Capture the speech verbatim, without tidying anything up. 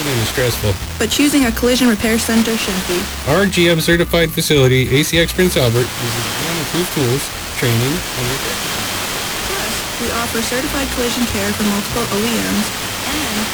and is stressful. But choosing a collision repair center shouldn't be. Our G M certified facility, A C X Prince Albert, uses G M approved tools, training, and repair. Plus, we offer certified collision care for multiple O E Ms, and